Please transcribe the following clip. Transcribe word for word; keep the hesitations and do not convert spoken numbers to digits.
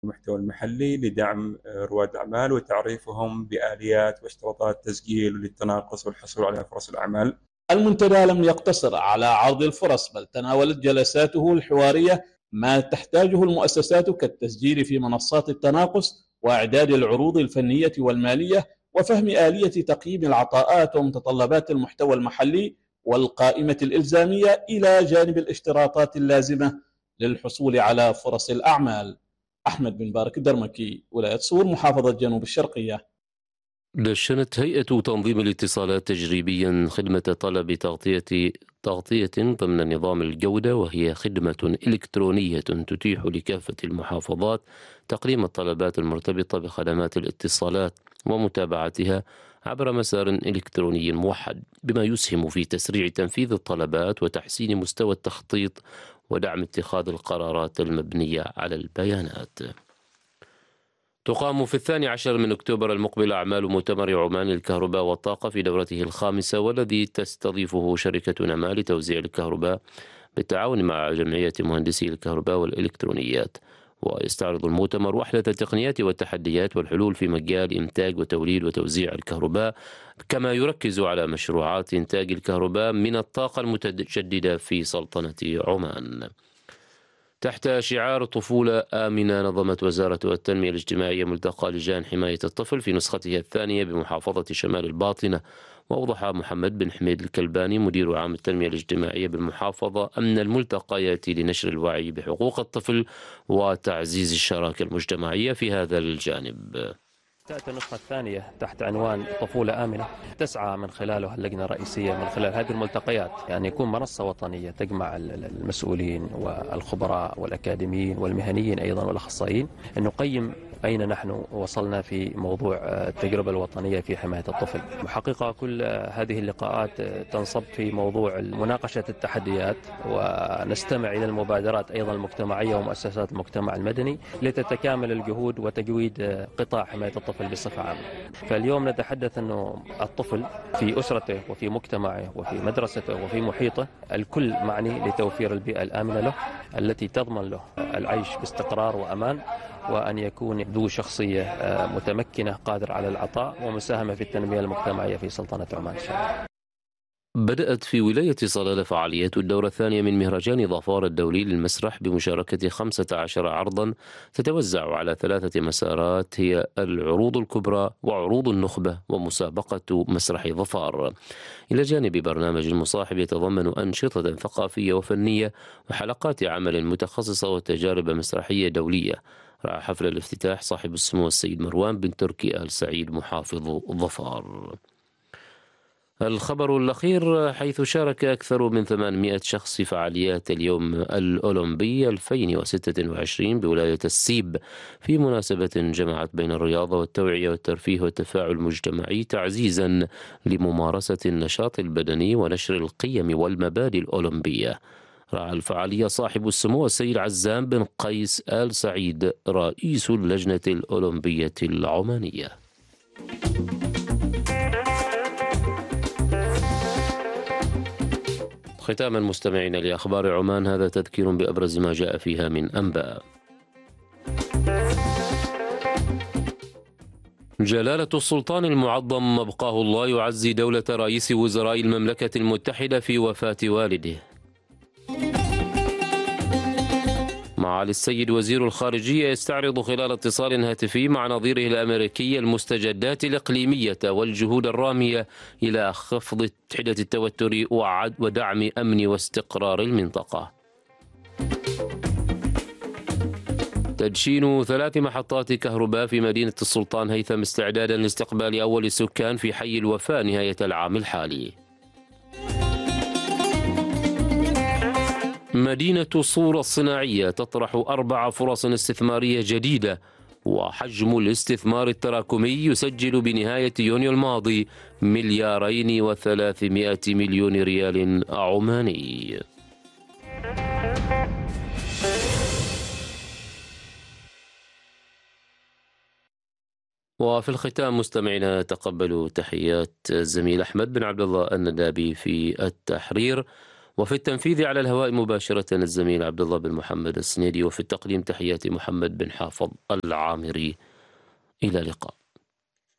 المحتوى المحلي لدعم رواد الأعمال وتعريفهم بآليات واشتراطات التسجيل للتناقص والحصول على فرص الأعمال. المنتدى لم يقتصر على عرض الفرص، بل تناولت جلساته الحوارية ما تحتاجه المؤسسات كالتسجيل في منصات التناقص وإعداد العروض الفنية والمالية وفهم آلية تقييم العطاءات ومتطلبات المحتوى المحلي والقائمة الإلزامية، إلى جانب الاشتراطات اللازمة للحصول على فرص الأعمال. أحمد بن بارك الدرمكي، ولاية صور، محافظة جنوب الشرقية. دشنت هيئة تنظيم الاتصالات تجريبيا خدمة طلب تغطية تغطية ضمن نظام الجودة، وهي خدمة إلكترونية تتيح لكافة المحافظات تقديم الطلبات المرتبطة بخدمات الاتصالات ومتابعتها عبر مسار إلكتروني موحد، بما يسهم في تسريع تنفيذ الطلبات وتحسين مستوى التخطيط ودعم اتخاذ القرارات المبنية على البيانات. تقام في الثاني عشر من أكتوبر المقبل أعمال مؤتمر عمان للكهرباء والطاقة في دورته الخامسة، والذي تستضيفه شركة نما لتوزيع الكهرباء بالتعاون مع جمعية مهندسي الكهرباء والإلكترونيات. ويستعرض المؤتمر أحدث التقنيات والتحديات والحلول في مجال إنتاج وتوليد وتوزيع الكهرباء، كما يركز على مشروعات إنتاج الكهرباء من الطاقة المتجددة في سلطنة عمان. تحت شعار طفولة آمنة، نظمت وزارة التنمية الاجتماعية ملتقى لجان حماية الطفل في نسختها الثانية بمحافظة شمال الباطنة. وأوضح محمد بن حميد الكلباني مدير عام التنمية الاجتماعية بالمحافظة أن الملتقى يأتي لنشر الوعي بحقوق الطفل وتعزيز الشراكة المجتمعية في هذا الجانب. تأتي النسخة الثانية تحت عنوان طفولة آمنة، تسعى من خلاله اللجنة الرئيسية من خلال هذه الملتقيات يعني يكون منصة وطنية تجمع المسؤولين والخبراء والأكاديميين والمهنيين أيضا والأخصائيين، أن نقيم أين نحن وصلنا في موضوع التجربة الوطنية في حماية الطفل. حقيقة كل هذه اللقاءات تنصب في موضوع مناقشة التحديات، ونستمع إلى المبادرات أيضا المجتمعية ومؤسسات المجتمع المدني لتتكامل الجهود وتجويد قطاع حماية الطفل بصفة عامة. فاليوم نتحدث أنه الطفل في أسرته وفي مجتمعه وفي مدرسته وفي محيطه الكل معني لتوفير البيئة الآمنة له التي تضمن له العيش باستقرار وأمان، وأن يكون ذو شخصية متمكنة قادر على العطاء ومساهمة في التنمية المجتمعية في سلطنة عمان. بدأت في ولاية صلالة فعاليات الدورة الثانية من مهرجان ظفار الدولي للمسرح بمشاركة خمسة عشر عرضا تتوزع على ثلاثة مسارات، هي العروض الكبرى وعروض النخبة ومسابقة مسرح ظفار، إلى جانب برنامج مصاحب يتضمن أنشطة ثقافية وفنية وحلقات عمل متخصصة وتجارب مسرحية دولية. رأى حفل الافتتاح صاحب السمو السيد مروان بن تركي آل سعيد محافظ ظفار. الخبر الأخير، حيث شارك أكثر من ثمانمئة شخص في فعاليات اليوم الأولمبي ألفين وستة وعشرين بولاية السيب، في مناسبة جمعت بين الرياضة والتوعية والترفيه والتفاعل المجتمعي تعزيزا لممارسة النشاط البدني ونشر القيم والمبادئ الأولمبية. رعى الفعالية صاحب السمو السيد عزام بن قيس آل سعيد رئيس اللجنة الأولمبية العمانية. ختاما مستمعين لأخبار عمان، هذا تذكير بأبرز ما جاء فيها من أنباء. جلالة السلطان المعظم أبقاه الله يعزي دولة رئيس وزراء المملكة المتحدة في وفاة والده. معالي السيد وزير الخارجية يستعرض خلال اتصال هاتفي مع نظيره الأمريكي المستجدات الإقليمية والجهود الرامية إلى خفض حدة التوتر ودعم أمن واستقرار المنطقة. تدشين ثلاث محطات كهرباء في مدينة السلطان هيثم استعدادا لاستقبال أول السكان في حي الوفاء نهاية العام الحالي. مدينة صور الصناعية تطرح أربع فرص استثمارية جديدة، وحجم الاستثمار التراكمي يسجل بنهاية يونيو الماضي مليارين وثلاثمائة مليون ريال عماني. وفي الختام مستمعينا تقبلوا تحيات الزميل أحمد بن عبد الله الندابي في التحرير، وفي التنفيذ على الهواء مباشرة الزميل عبد الله بن محمد السنيدي، وفي التقديم تحياتي محمد بن حافظ العامري. إلى اللقاء.